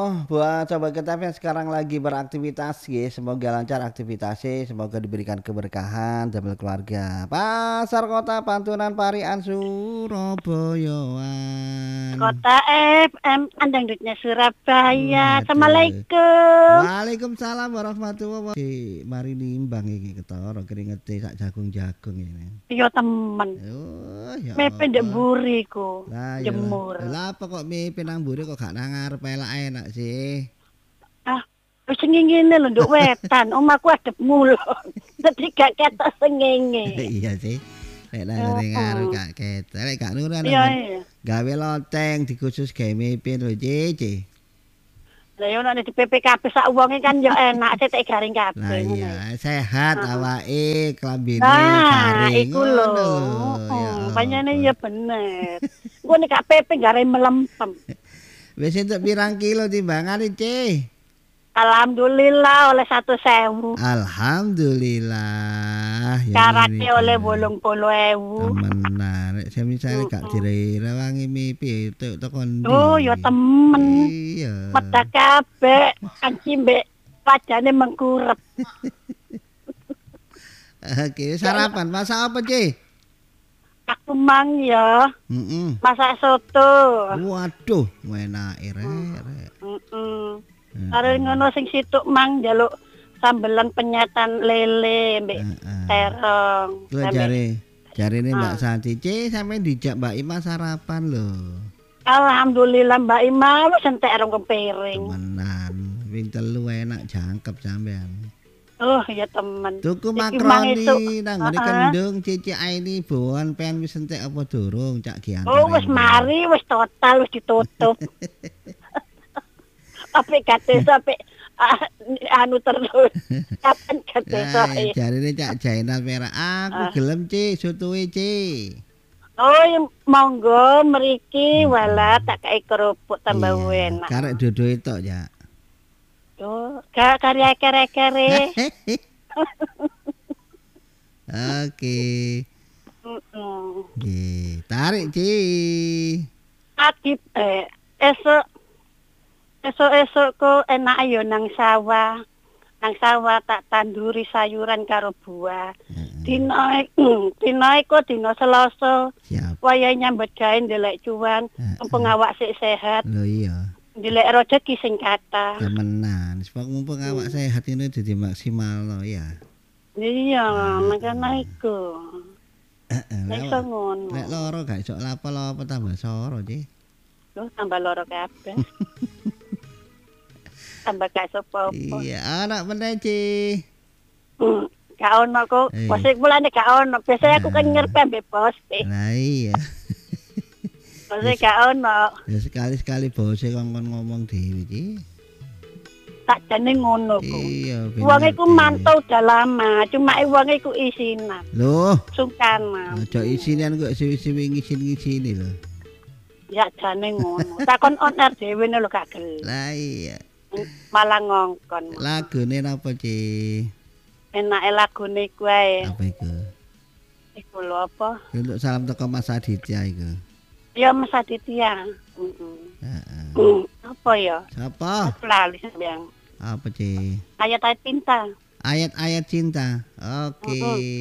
buat sobat Ketap yang sekarang lagi beraktivitas ya, semoga lancar aktivitasnya, semoga diberikan keberkahan dalam keluarga. Pasar Kota Pantunan Parian Surabayaan. Kota FM Andang Dutnya Surabaya. Waduh. Assalamualaikum. Waalaikumsalam warahmatullahi wabarakatuh. Mari nimbang iki ketara keringete sak jagung-jagung ini. Yo temen. Oh, ya Mepe ndek Allah. mburiku. Lah ya Jemur. lah apa kok mipe nang mburi kok gak nang ngarep elak enak sih. Ah, wis ngene lho nduk wetan. Omahku adep mulon. Dadi gak ketok sengenge. Iya sih. Nek nang ngarep gak ketok. Nek gak ngono Iya. gawe loteng dikhusus gawe mipe lho, Cici. Lah yo nek di PPKB sak wonge kan yo enak cetek garing kabeh. Lah iya, sehat awake, klambine Nah, garing. iku lho. Pancene ya bener. Engko nek gak PP gare melempem. Wis entuk pirang kilo timbangane, Ci? Alhamdulillah oleh 1.000. Alhamdulillah. Karate oleh 80.000. Temenan, nek semisale gak direwangi mipi teko ndi? Oh, ya temen. Iya. Medak kabeh, kanci mbek wajane mengkurep. Oke, sarapan masak apa, Ci? Aku mang ya, masak soto. Waduh, enake rek. Karo ngono sing situk mang njaluk sambelan penyetan lele mbek terong. Kuwi jarine Mbak Santi, Ci sampe dijak Mbak Ima sarapan lho. Alhamdulillah Mbak Ima wis entek rong kepiring. Temenan, ping 3 enak jangkep sampean. Oh, ya temen. Tuku makroni nang ngene kendung Cici Aini bawan pen wis entek apa durung Cak Giantare. Oh, wis mari, wis total, wis ditutup. Apik kate sampe anu terus. Kapan kate soe. Jarine Cak Jainal merah. Aku gelem Ci, sotoe Ci. Oh, monggo mriki wala tak kei kerupuk tambah enak. Karek dodoe tok ya. Yo, gak karya kere-kere. Oke. Nggih, tarik Ci. Akip esok kok enak ayo nang sawah. Nang sawah tak tanduri sayuran karo buah. Dina kok dina Selasa. Wayahe nyambut gawe ndelek cuan, mumpung awak sik sehat. Lho iya. Ndelek rezeki sing kathah. Temenan, mumpung awak sehat ini dadi maksimal lho ya. Iya, makane iku. Nek ngono. Nek loro gak iso lapo-lapo tambah soro, Ci. Loh, tambah loro kabeh. Tambah gak apa-apa. Iya, anak meneh, Ci. Gak ono kok. Posik mulane gak ono. Biasanya aku kan ngerpe ambek poste. Lah iya. Posik gak ono. Ya sekali-sekali bose kongkon ngomong dhewe, Ci. Tak jane ngono kok. Iya, Wong iku mantau udah lama, cuma wong iku isinan. Loh, sungkanan. Aja isinan kok siwi-siwi ngisin-ngisini lho. Ya jane ngono. Takon on air dhewe lho gak gelem. Lah iya. Malah ngongkon. Lagune napa, Ci? Enake lagune iku ae. Apa iku? Iku lho apa? Untuk salam teko Mas Aditya iku. Ya Mas Aditya. Apa ya? Siapa? Lali sampean. Apa, Ci? Ayat-ayat cinta. Ayat-ayat cinta. Oke.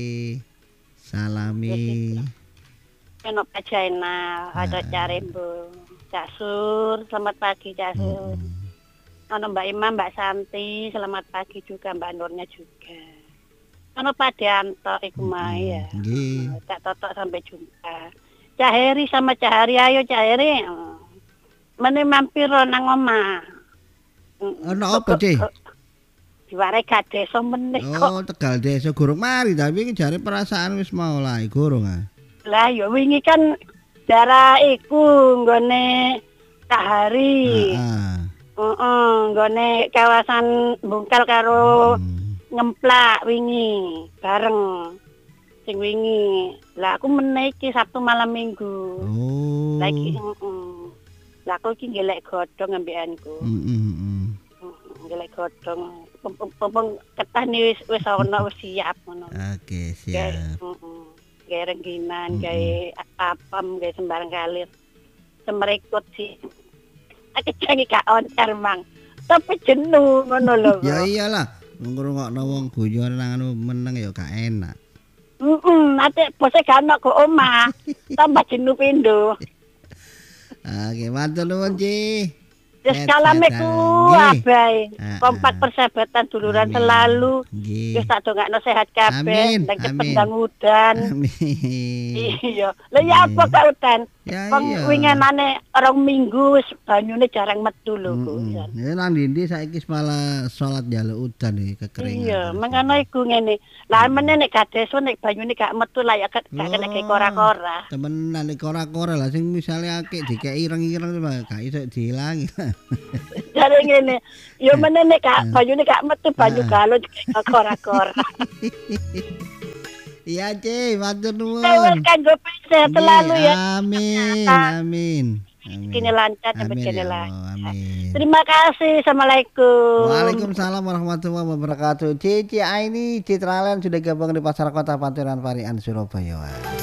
Salami. Enok Pajana, ada Carembo. Cak Sur, selamat pagi Cak Sur. Ono Mbak Ima, Mbak Santi, selamat pagi juga Mbak Nurnya juga. Ono Pak Dianto iku mae ya. Nggih. Cak Totok sampai jumpa. Cak Heri sama Cak Hari, ayo Cak Heri. Mene mampir nang omah. Ono apa, Ci? Diware gak desa meneh kok. Oh, Tegal Desa gurung mari tapi iki jare perasaan wis mau lah gurung ah. Lah ya wingi kan darah iku nggone Cak Hari. Nggone kawasan Bungkal karo Ngemplak wingi bareng. Sing wingi. Lah aku meneh iki Sabtu malam Minggu. Oh. Lagi lah aku iki ngelek godhong ambekanku. Ngelek godhong. Pempeng ketane wis ana wis siap ngono. Oke, siap. Gawe rengginan, gawe apam, gawe sembarang kalir. Semrekut sih. Aku jange gak oncer, Mang. tapi jenuh ngono lho. Ya iyalah, ngrungokno wong guyon nang anu meneng ya gak enak. Nanti bose gak ono kok omah. Tambah jenuh pindho. Oke, matur nuwun, Ci. Wis kalame ku abae. Kompak persahabatan duluran selalu. Wis tak dongakno sehat kabeh, ndang cepet ndang udan. Amin. Iya. Lah ya apa kak udan? Ya Wong iya. winginane 2 minggu wis banyune jarang metu lho kok. Ya nang ndi saiki malah salat njaluk udan iki kekeringan. Iya, mangano iku ngene. Lah meneh nek gadeso nek banyune gak metu lah ya gak kena kayak kora-kora. Temenan nek kora-kora lah sing misale akeh dikek ireng-ireng gak iso diilangi. Jare ngene, yo meneh nek banyune gak metu banyu galon kora-kora. Iya, Ci, matur nuwun. Wis kanggo sehat selalu ya. Amin, amin. Kini lancar sampai kini Amin. Terima kasih. Assalamualaikum. Waalaikumsalam warahmatullahi wabarakatuh. Cici Aini Citraland sudah gabung di Pasar Kota Panturan Parian Surabaya.